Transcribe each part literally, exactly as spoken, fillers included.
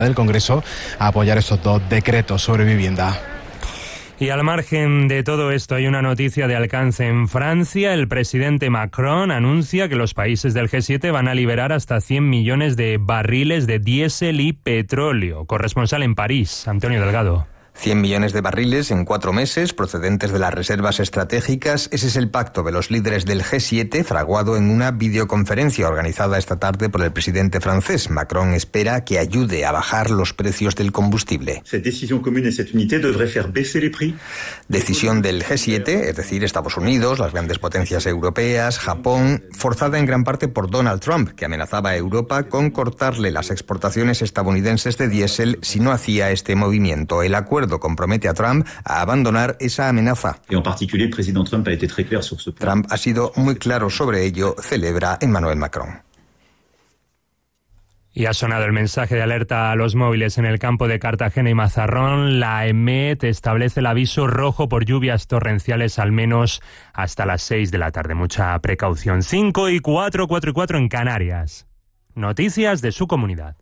del Congreso a apoyar estos dos decretos sobre vivienda. Y al margen de todo esto hay una noticia de alcance en Francia. El presidente Macron anuncia que los países del G siete van a liberar hasta cien millones de barriles de diésel y petróleo. Corresponsal en París, Antonio Delgado. cien millones de barriles en cuatro meses, procedentes de las reservas estratégicas. Ese es el pacto de los líderes del G siete, fraguado en una videoconferencia organizada esta tarde por el presidente francés. Macron espera que ayude a bajar los precios del combustible. Decisión del G siete, es decir, Estados Unidos, las grandes potencias europeas, Japón, forzada en gran parte por Donald Trump, que amenazaba a Europa con cortarle las exportaciones estadounidenses de diésel si no hacía este movimiento. El acuerdo compromete a Trump a abandonar esa amenaza. Trump ha sido muy claro sobre ello, celebra Emmanuel Macron. Y ha sonado el mensaje de alerta a los móviles en el campo de Cartagena y Mazarrón. La EMET establece el aviso rojo por lluvias torrenciales al menos hasta las seis de la tarde. Mucha precaución. cinco y cuatro, cuatro y cuatro en Canarias. Noticias de su comunidad.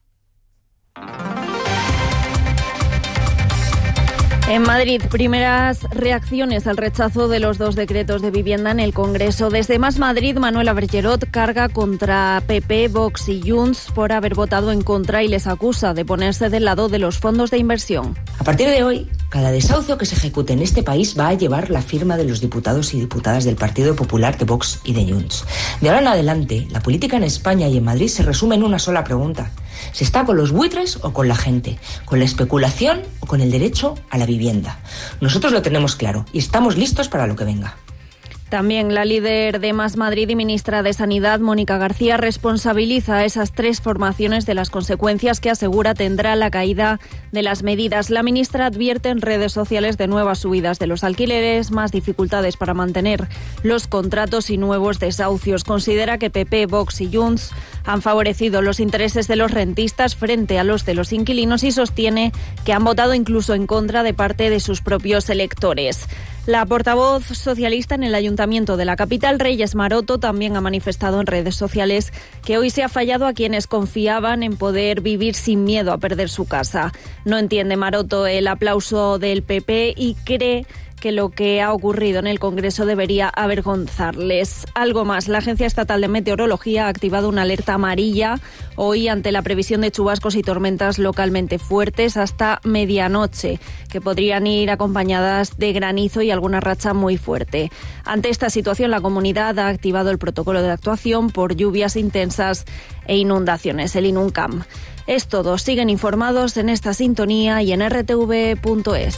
En Madrid, primeras reacciones al rechazo de los dos decretos de vivienda en el Congreso. Desde Más Madrid, Manuela Bergerot carga contra P P, Vox y Junts por haber votado en contra y les acusa de ponerse del lado de los fondos de inversión. A partir de hoy, cada desahucio que se ejecute en este país va a llevar la firma de los diputados y diputadas del Partido Popular, de Vox y de Junts. De ahora en adelante, la política en España y en Madrid se resume en una sola pregunta. ¿Se está con los buitres o con la gente? ¿Con la especulación o con el derecho a la vivienda? Nosotros lo tenemos claro y estamos listos para lo que venga. También la líder de Más Madrid y ministra de Sanidad, Mónica García, responsabiliza a esas tres formaciones de las consecuencias que asegura tendrá la caída de las medidas. La ministra advierte en redes sociales de nuevas subidas de los alquileres, más dificultades para mantener los contratos y nuevos desahucios. Considera que P P, Vox y Junts han favorecido los intereses de los rentistas frente a los de los inquilinos y sostiene que han votado incluso en contra de parte de sus propios electores. La portavoz socialista en el Ayuntamiento de la capital, Reyes Maroto, también ha manifestado en redes sociales que hoy se ha fallado a quienes confiaban en poder vivir sin miedo a perder su casa. No entiende Maroto el aplauso del P P y cree que lo que ha ocurrido en el Congreso debería avergonzarles. Algo más, la Agencia Estatal de Meteorología ha activado una alerta amarilla hoy ante la previsión de chubascos y tormentas localmente fuertes hasta medianoche, que podrían ir acompañadas de granizo y alguna racha muy fuerte. Ante esta situación, la comunidad ha activado el protocolo de actuación por lluvias intensas e inundaciones, el INUNCAM. Es todo. Siguen informados en esta sintonía y en r t v punto es.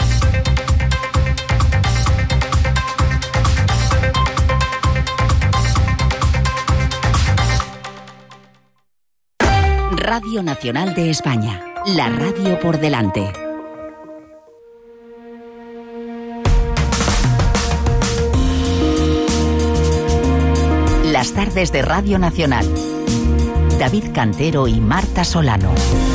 Radio Nacional de España, la radio por delante. Las tardes de Radio Nacional. David Cantero y Marta Solano.